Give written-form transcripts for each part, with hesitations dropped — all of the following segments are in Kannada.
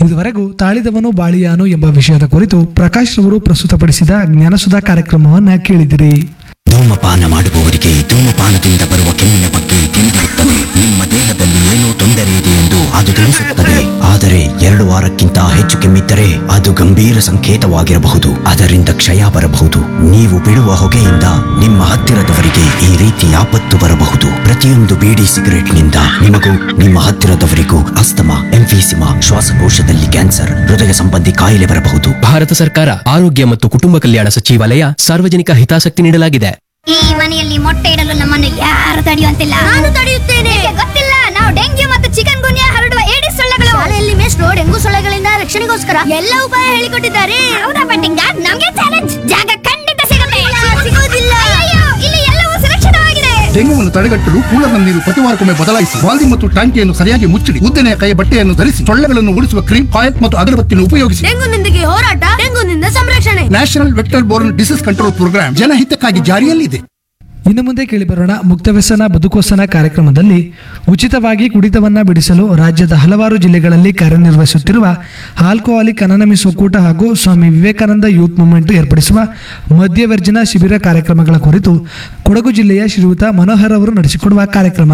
ಇದುವರೆಗೂ ತಾಳಿದವನು ಬಾಳಿಯಾನು ಎಂಬ ವಿಷಯದ ಕುರಿತು ಪ್ರಕಾಶ್ ರವರು ಪ್ರಸ್ತುತಪಡಿಸಿದ ಜ್ಞಾನಸುಧಾ ಕಾರ್ಯಕ್ರಮವನ್ನ ಕೇಳಿದಿರಿ. ಧೂಮಪಾನ ಮಾಡುವವರಿಗೆ ಧೂಮಪಾನದಿಂದ ಬರುವ ಕೆಮ್ಮಿನ ಬಗ್ಗೆ ತಿಳಿದಿರುತ್ತದೆ. ನಿಮ್ಮ ದೇಹದಲ್ಲಿ ಏನೋ ತೊಂದರೆ ಇದೆ ಎಂದು ಅದು ತಿಳಿಸುತ್ತದೆ. ಆದರೆ 2 ವಾರಕ್ಕಿಂತ ಹೆಚ್ಚು ಕೆಮ್ಮಿದ್ದರೆ ಅದು ಗಂಭೀರ ಸಂಕೇತವಾಗಿರಬಹುದು. ಅದರಿಂದ ಕ್ಷಯ ಬರಬಹುದು. ನೀವು ಬಿಡುವ ಹೊಗೆಯಿಂದ ನಿಮ್ಮ ಹತ್ತಿರದವರಿಗೆ ಈ ರೀತಿ ಆಪತ್ತು ಬರಬಹುದು. ಪ್ರತಿಯೊಂದು ಬೀಡಿ ಸಿಗರೆಟ್ನಿಂದ ನಿಮಗೂ ನಿಮ್ಮ ಹತ್ತಿರದವರಿಗೂ ಅಸ್ತಮಾ, ಎಂಫೀಸಿಮಾ, ಶ್ವಾಸಕೋಶದಲ್ಲಿ ಕ್ಯಾನ್ಸರ್, ಹೃದಯ ಸಂಬಂಧಿ ಕಾಯಿಲೆ ಬರಬಹುದು. ಭಾರತ ಸರ್ಕಾರ ಆರೋಗ್ಯ ಮತ್ತು ಕುಟುಂಬ ಕಲ್ಯಾಣ ಸಚಿವಾಲಯ ಸಾರ್ವಜನಿಕ ಹಿತಾಸಕ್ತಿ ನೀಡಲಾಗಿದೆ. ಈ ಮನೆಯಲ್ಲಿ ಮೊಟ್ಟೆ ಇಡಲು ನಮ್ಮನ್ನು ಯಾರು ತಡೆಯುವಂತಿಲ್ಲ. ನಾನು ತಡೆಯುತ್ತೇನೆ. ಗೊತ್ತಿಲ್ಲ, ನಾವು ಡೆಂಗ್ಯೂ ಮತ್ತು ಚಿಕನ್ ಗುನ್ಯಾ ಹರಡುವ ಏಡಿಸ್ ಸೊಳ್ಳೆಗಳು. ಶಾಲೆಯಲ್ಲಿ ಮೇಷ್ಟ್ರು ಡೆಂಗು ಸೊಳ್ಳೆಗಳಿಂದ ರಕ್ಷಣೆಗೋಸ್ಕರ ಎಲ್ಲ ಉಪಾಯ ಹೇಳಿಕೊಟ್ಟಿದ್ದಾರೆ. ಹೌದಾ ಪಟ್ಟಿಂಗ? ನಮಗೆ ಚಾಲೆಂಜ್. ಜಾಗ ಖಂಡಿತ ಸಿಗುತ್ತೆ. ಸಿಗೋದಿಲ್ಲ. ಅಯ್ಯೋ, ಇಲ್ಲಿ ಎಲ್ಲವೂ ಸುರಕ್ಷಿತವಾಗಿದೆ. ಡೆಂಗುವನ್ನು ತಡೆಗಟ್ಟಲು ಕೂಲರ್ನ ನೀರು ಪ್ರತಿವಾರಕ್ಕೊಮ್ಮೆ ಬದಲಾಯಿಸಿ, ವಾಲ್ದಿ ಮತ್ತು ಟಾಂಕಿಯನ್ನು ಸರಿಯಾಗಿ ಮುಚ್ಚಿಡಿ, ಉದ್ದನೆಯ ಕೈ ಬಟ್ಟೆಯನ್ನು ಧರಿಸಿ, ಸೊಳ್ಳೆಗಳನ್ನು ಓಡಿಸುವ ಕ್ರೀಮ್, ಕಾಯಲ್ ಮತ್ತು ಅಗರಬತ್ತಿಯನ್ನು ಉಪಯೋಗಿಸಿ. ಡೆಂಗುನೊಂದಿಗೆ ಹೋರಾಟ, ಡೆಂಗುನಿಂದ ಸಂರಕ್ಷಣೆ. National vector born disease control program ಜನಹಿತಕ್ಕಾಗಿ ಜಾರಿಯಲ್ಲಿದೆ. ಇನ್ನು ಮುಂದೆ ಕೇಳಿಬರೋಣ ಮುಕ್ತ ವ್ಯಸನ ಬದುಕೋಸನ ಕಾರ್ಯಕ್ರಮದಲ್ಲಿ ಉಚಿತವಾಗಿ ಕುಡಿತವನ್ನ ಬಿಡಿಸಲು ರಾಜ್ಯದ ಹಲವಾರು ಜಿಲ್ಲೆಗಳಲ್ಲಿ ಕಾರ್ಯನಿರ್ವಹಿಸುತ್ತಿರುವ ಆಲ್ಕೋಹಾಲಿಕ್ ಅನಾನಮಿಸ್ ಒಕ್ಕೂಟ ಹಾಗೂ ಸ್ವಾಮಿ ವಿವೇಕಾನಂದ ಯೂತ್ ಮೂವ್ಮೆಂಟ್ ಏರ್ಪಡಿಸುವ ಮದ್ಯವರ್ಜನ ಶಿಬಿರ ಕಾರ್ಯಕ್ರಮಗಳ ಕುರಿತು ಕೊಡಗು ಜಿಲ್ಲೆಯ ಶ್ರೀಯುತ ಮನೋಹರ್ ಅವರು ನಡೆಸಿಕೊಡುವ ಕಾರ್ಯಕ್ರಮ.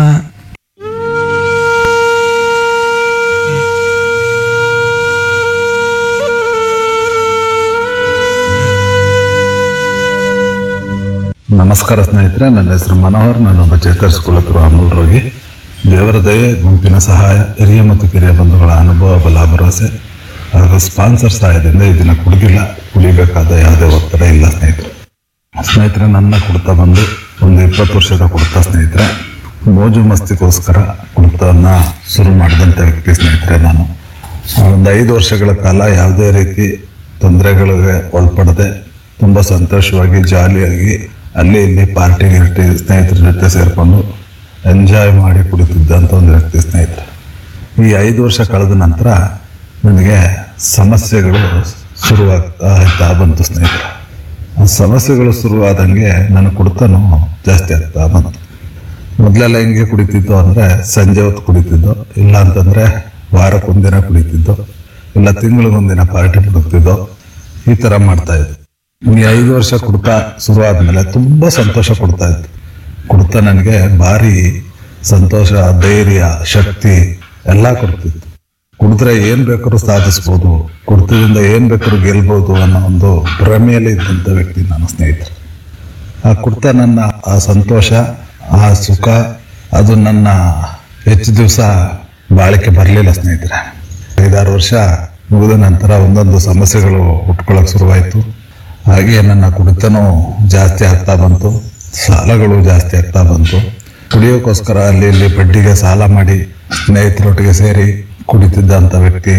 ನಮಸ್ಕಾರ ಸ್ನೇಹಿತರೆ, ನನ್ನ ಹೆಸರು ಮನೋಹರ್. ನಾನೊಬ್ಬ ಚೇತರಿಸಿಕೊಳ್ಳುತ್ತಿರುವ ಅಮೂಲ್ ರೋಗಿ. ದೇವರ ದಯೆ, ಗುಂಪಿನ ಸಹಾಯ, ಹಿರಿಯ ಮತ್ತು ಕಿರಿಯ ಬಂಧುಗಳ ಅನುಭವ, ಬಲ, ಭರವಸೆ ಹಾಗೂ ಸ್ಪಾನ್ಸರ್ ಸಹಾಯದಿಂದ ಈ ದಿನ ಕುಡಿಬೇಕಾದ ಯಾವುದೇ ಒತ್ತಡ ಇಲ್ಲ ಸ್ನೇಹಿತರೆ. ನನ್ನ ಕುಡಿತ ಬಂದು ಒಂದು 20 ವರ್ಷದ ಕುಡಿತ ಸ್ನೇಹಿತರೆ. ಮೋಜು ಮಸ್ತಿಗೋಸ್ಕರ ಕುಡಿತವನ್ನು ಶುರು ಮಾಡಿದಂಥ ವ್ಯಕ್ತಿ ಸ್ನೇಹಿತರೆ. ನಾನು ಒಂದು 5 ವರ್ಷಗಳ ಕಾಲ ಯಾವುದೇ ರೀತಿ ತೊಂದರೆಗಳಿಗೆ ಒಳಪಡದೆ ತುಂಬ ಸಂತೋಷವಾಗಿ, ಜಾಲಿಯಾಗಿ ಅಲ್ಲಿ ಇಲ್ಲಿ ಪಾರ್ಟಿ ಸ್ನೇಹಿತರ ಜೊತೆ ಸೇರಿಕೊಂಡು ಎಂಜಾಯ್ ಮಾಡಿ ಕುಡಿತಿದ್ದಂಥ ಒಂದು ವ್ಯಕ್ತಿ ಸ್ನೇಹಿತರೆ. ಈ 5 ವರ್ಷ ಕಳೆದ ನಂತರ ನನಗೆ ಸಮಸ್ಯೆಗಳು ಶುರುವಾಗ್ತಾ ಬಂತು ಸ್ನೇಹಿತರೆ. ಆ ಸಮಸ್ಯೆಗಳು ಶುರುವಾದಂಗೆ ನನ್ನ ಕುಡಿತನೂ ಜಾಸ್ತಿ ಆಗ್ತಾ ಬಂತು. ಮೊದಲೆಲ್ಲ ಹೆಂಗೆ ಕುಡಿತಿದ್ದು ಅಂದರೆ ಸಂಜೆ ಹೊತ್ತು ಕುಡಿತಿದ್ದು, ಇಲ್ಲ ಅಂತಂದರೆ ವಾರಕ್ಕೊಂದಿನ ಕುಡಿತಿದ್ದು, ಇಲ್ಲ ತಿಂಗಳಿಗೊಂದಿನ ಪಾರ್ಟಿ ಕುಡಿತಿದ್ದು, ಈ ಥರ ಮಾಡ್ತಾಯಿದ್ದು. ಈ 5 ವರ್ಷ ಕುಡಿತ ಶುರು ಆದ್ಮೇಲೆ ತುಂಬಾ ಸಂತೋಷ ಕೊಡ್ತಾ ಇತ್ತು. ಕುಡಿತ ನನಗೆ ಭಾರಿ ಸಂತೋಷ, ಧೈರ್ಯ, ಶಕ್ತಿ ಎಲ್ಲ ಕೊಡ್ತಿತ್ತು. ಕುಡಿದ್ರೆ ಏನ್ ಬೇಕಾದ್ರೂ ಸಾಧಿಸ್ಬೋದು, ಕುಡಿತದಿಂದ ಏನ್ ಬೇಕಾದ್ರೂ ಗೆಲ್ಬೋದು ಅನ್ನೋ ಒಂದು ಭ್ರಮೆಯಲ್ಲಿ ಇದ್ದಂಥ ವ್ಯಕ್ತಿ ನಾನು ಸ್ನೇಹಿತರೆ. ಆ ಕುಡಿತ ನನ್ನ ಆ ಸಂತೋಷ, ಆ ಸುಖ, ಅದು ನನ್ನ ಹೆಚ್ಚು ದಿವಸ ಬಾಳಿಕೆ ಬರಲಿಲ್ಲ ಸ್ನೇಹಿತರೆ. 5-6 ವರ್ಷ ಮುಗಿದ ನಂತರ ಒಂದೊಂದು ಸಮಸ್ಯೆಗಳು ಹುಟ್ಕೊಳ್ಳೋಕೆ ಶುರುವಾಯಿತು. ಹಾಗೆ ನನ್ನ ಕುಡಿತನೂ ಜಾಸ್ತಿ ಆಗ್ತಾ ಬಂತು, ಸಾಲಗಳು ಜಾಸ್ತಿ ಆಗ್ತಾ ಬಂತು. ಕುಡಿಯೋಕ್ಕೋಸ್ಕರ ಅಲ್ಲಿ ಇಲ್ಲಿ ಬಡ್ಡಿಗೆ ಸಾಲ ಮಾಡಿ ಸ್ನೇಹಿತರೊಟ್ಟಿಗೆ ಸೇರಿ ಕುಡಿತಿದ್ದಂಥ ವ್ಯಕ್ತಿ.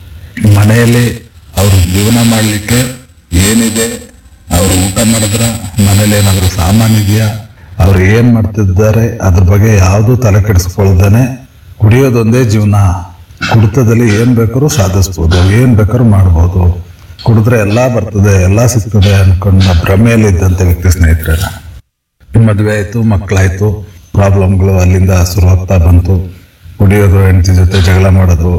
ಮನೆಯಲ್ಲಿ ಅವರು ಜೀವನ ಮಾಡಲಿಕ್ಕೆ ಏನಿದೆ, ಅವರು ಊಟ ಮಾಡಿದ್ರ ಮನೇಲಿ ಏನಾದರೂ ಸಾಮಾನು ಇದೆಯಾ, ಅವ್ರು ಏನು ಮಾಡ್ತಿದ್ದಾರೆ ಅದ್ರ ಬಗ್ಗೆ ಯಾವುದೂ ತಲೆ ಕೆಡಿಸ್ಕೊಳ್ದೇನೆ ಕುಡಿಯೋದೊಂದೇ ಜೀವನ. ಕುಡಿತದಲ್ಲಿ ಏನು ಬೇಕಾದ್ರೂ ಸಾಧಿಸ್ಬೋದು, ಏನು ಬೇಕಾದ್ರೂ ಮಾಡ್ಬೋದು, ಕುಡಿದ್ರೆ ಎಲ್ಲ ಬರ್ತದೆ, ಎಲ್ಲ ಸಿಗ್ತದೆ ಅನ್ಕೊಂಡ ಭ್ರಮೆಯಲ್ಲಿ ಇದ್ದಂಥ ವ್ಯಕ್ತಿ ಸ್ನೇಹಿತರೆ. ಮದುವೆ ಆಯಿತು, ಮಕ್ಕಳಾಯಿತು, ಪ್ರಾಬ್ಲಮ್ಗಳು ಅಲ್ಲಿಂದ ಶುರುವಾಗ್ತಾ ಬಂತು. ಕುಡಿಯೋದು, ಹೆಂಡತಿ ಜೊತೆ ಜಗಳ ಮಾಡೋದು,